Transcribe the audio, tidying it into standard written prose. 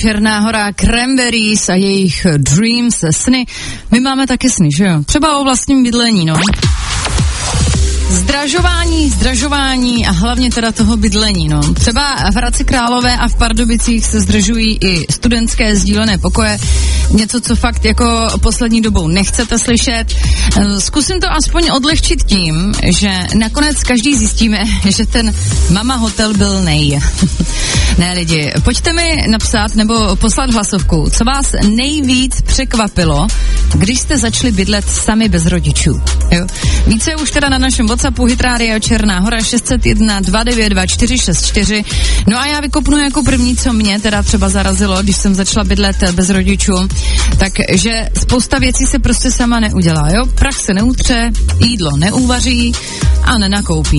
Černá Hora, Cranberries a jejich Dreams, sny. My máme taky sny, že jo? Třeba o vlastním bydlení, no. Zdražování a hlavně teda toho bydlení, no. Třeba v Hradci Králové a v Pardubicích se zdražují i studentské sdílené pokoje. Něco, co fakt jako poslední dobou nechcete slyšet. Zkusím to aspoň odlehčit tím, že nakonec každý zjistíme, že ten mama hotel byl Ne lidi, pojďte mi napsat nebo poslat hlasovku, co vás nejvíc překvapilo, když jste začali bydlet sami bez rodičů. Jo? Více už teda na našem WhatsAppu Hit Radio Černá Hora 601 292 464. No a já vykopnu jako první, co mě teda třeba zarazilo, když jsem začala bydlet bez rodičů, takže spousta věcí se prostě sama neudělá, jo? Prach se neutře, jídlo neuvaří a nenakoupí.